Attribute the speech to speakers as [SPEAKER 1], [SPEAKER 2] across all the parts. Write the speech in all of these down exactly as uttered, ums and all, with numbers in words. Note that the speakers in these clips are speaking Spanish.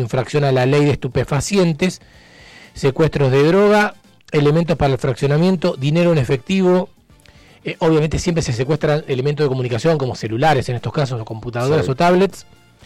[SPEAKER 1] infracción a la ley de estupefacientes, secuestros de droga, elementos para el fraccionamiento, dinero en efectivo. Eh, obviamente siempre se secuestran elementos de comunicación como celulares en estos casos, o computadoras sí. o tablets,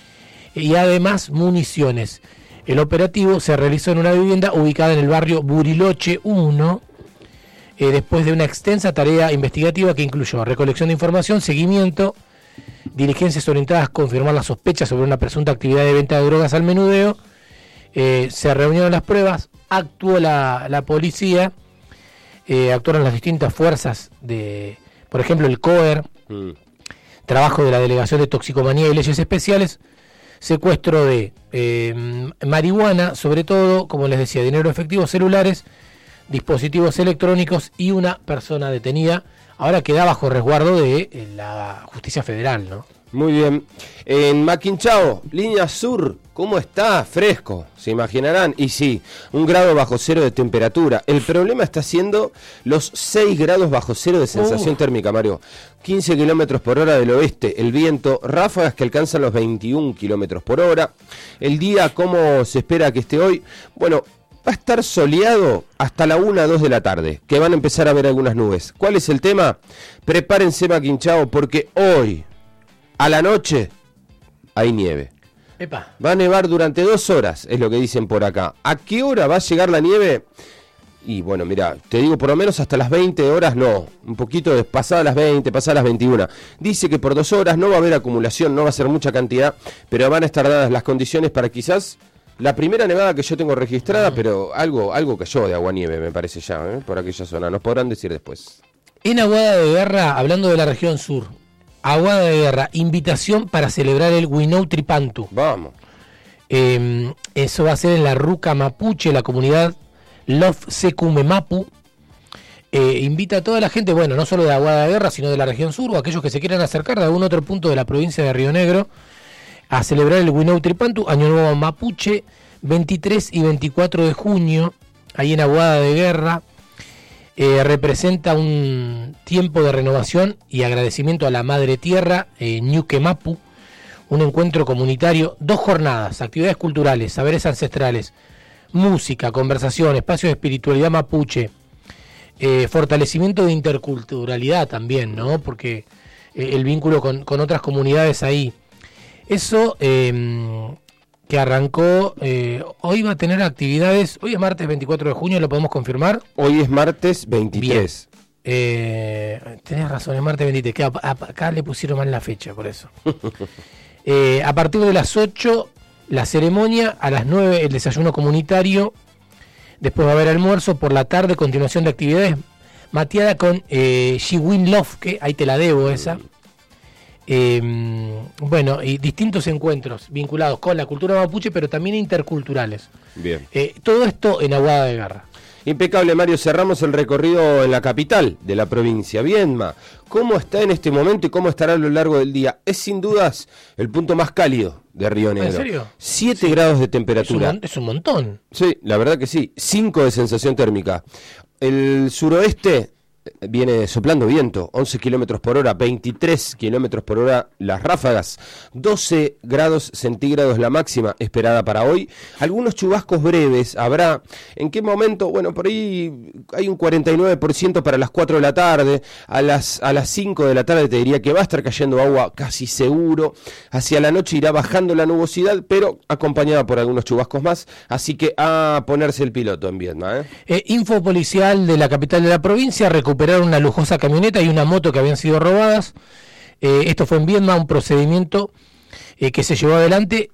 [SPEAKER 1] y además municiones. El operativo se realizó en una vivienda ubicada en el barrio Buriloche uno, eh, después de una extensa tarea investigativa que incluyó recolección de información, seguimiento, diligencias orientadas a confirmar las sospechas sobre una presunta actividad de venta de drogas al menudeo. Eh, se reunieron las pruebas, actuó la, la policía, eh, actuaron las distintas fuerzas de, por ejemplo, el C O E R, mm. trabajo de la Delegación de Toxicomanía y Leyes Especiales, secuestro de eh, marihuana, sobre todo, como les decía, dinero efectivo, celulares, dispositivos electrónicos y una persona detenida. Ahora queda bajo resguardo de eh, la justicia federal, ¿no?
[SPEAKER 2] Muy bien. En Maquinchao, línea sur, ¿cómo está? Fresco, se imaginarán. Y sí, un grado bajo cero de temperatura. El problema está siendo los seis grados bajo cero de sensación uh. térmica, Mario. quince kilómetros por hora del oeste, el viento, ráfagas que alcanzan los veintiún kilómetros por hora. El día, ¿cómo se espera que esté hoy? Bueno, va a estar soleado hasta la una, dos de la tarde, que van a empezar a ver algunas nubes. ¿Cuál es el tema? Prepárense, Maquinchao, porque hoy, a la noche, hay nieve.
[SPEAKER 1] Epa.
[SPEAKER 2] Va a nevar durante dos horas, es lo que dicen por acá. ¿A qué hora va a llegar la nieve? Y bueno, mira, te digo por lo menos hasta las veinte horas, no. Un poquito de pasadas las veinte, pasadas las veintiuna. Dice que por dos horas no va a haber acumulación, no va a ser mucha cantidad, pero van a estar dadas las condiciones para quizás la primera nevada que yo tengo registrada, mm. pero algo algo cayó de aguanieve, me parece ya, ¿eh? Por aquella zona. Nos podrán decir después.
[SPEAKER 1] En Aguada de Guerra, hablando de la región sur, Aguada de Guerra, invitación para celebrar el Huinou Tripantu.
[SPEAKER 2] Vamos.
[SPEAKER 1] Eh, eso va a ser en la Ruca Mapuche, la comunidad Lof Secumemapu. Eh, invita a toda la gente, bueno, no solo de Aguada de Guerra, sino de la región sur, o aquellos que se quieran acercar de algún otro punto de la provincia de Río Negro, a celebrar el Huinou Tripantu, Año Nuevo Mapuche, veintitrés y veinticuatro de junio, ahí en Aguada de Guerra. Eh, representa un tiempo de renovación y agradecimiento a la Madre Tierra, eh, Ñuque Mapu, un encuentro comunitario, dos jornadas, actividades culturales, saberes ancestrales, música, conversación, espacios de espiritualidad mapuche, eh, fortalecimiento de interculturalidad también, ¿no? Porque eh, el vínculo con, con otras comunidades ahí. Eso eh, que arrancó, eh, hoy va a tener actividades, hoy es martes veinticuatro de junio, ¿lo podemos confirmar?
[SPEAKER 2] Hoy es martes veintitrés.
[SPEAKER 1] Eh, tenés razón, es martes veintitrés, que a, a, acá le pusieron mal la fecha, por eso. eh, a partir de las ocho, la ceremonia, a las nueve el desayuno comunitario, después va a haber almuerzo, por la tarde continuación de actividades, mateada con eh, Shiwin Love, que ahí te la debo esa. Eh, bueno, y distintos encuentros vinculados con la cultura mapuche, pero también interculturales.
[SPEAKER 2] Bien.
[SPEAKER 1] Eh, todo esto en Aguada de Guerra.
[SPEAKER 2] Impecable, Mario. Cerramos el recorrido en la capital de la provincia, Viedma. ¿Cómo está en este momento y cómo estará a lo largo del día? Es sin dudas el punto más cálido de Río Negro.
[SPEAKER 1] ¿En serio?
[SPEAKER 2] siete
[SPEAKER 1] Sí.
[SPEAKER 2] grados de temperatura.
[SPEAKER 1] Es un, es un montón.
[SPEAKER 2] Sí, la verdad que sí. cinco de sensación térmica. El suroeste viene soplando viento, once kilómetros por hora, veintitrés kilómetros por hora las ráfagas, doce grados centígrados la máxima esperada para hoy. Algunos chubascos breves habrá. ¿En qué momento? Bueno, por ahí hay un cuarenta y nueve por ciento para las cuatro de la tarde. A las, a las cinco de la tarde te diría que va a estar cayendo agua casi seguro. Hacia la noche irá bajando la nubosidad, pero acompañada por algunos chubascos más. Así que a ponerse el piloto en Viedma, ¿eh?
[SPEAKER 1] Eh, info policial de la capital de la provincia, recuperaron una lujosa camioneta y una moto que habían sido robadas. Eh, esto fue en Viedma, un procedimiento eh, que se llevó adelante.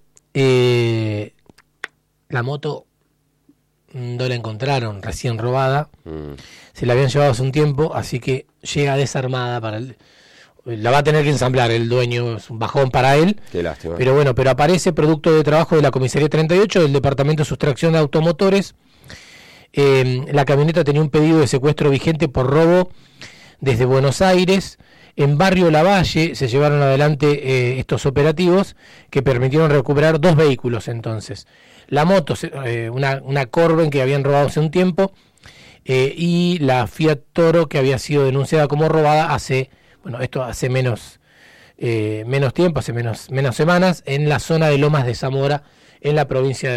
[SPEAKER 1] Eh, la moto no la encontraron recién robada, mm. se la habían llevado hace un tiempo, así que llega desarmada para el, la va a tener que ensamblar el dueño, es un bajón para él.
[SPEAKER 2] Qué lástima.
[SPEAKER 1] Pero bueno, pero aparece producto de trabajo de la comisaría treinta y ocho del departamento de sustracción de automotores. Eh, la camioneta tenía un pedido de secuestro vigente por robo desde Buenos Aires. En Barrio Lavalle se llevaron adelante eh, estos operativos que permitieron recuperar dos vehículos entonces. La moto, eh, una, una Corben que habían robado hace un tiempo, eh, y la Fiat Toro que había sido denunciada como robada hace, bueno, esto hace menos, eh, menos tiempo, hace menos, menos semanas, en la zona de Lomas de Zamora, en la provincia de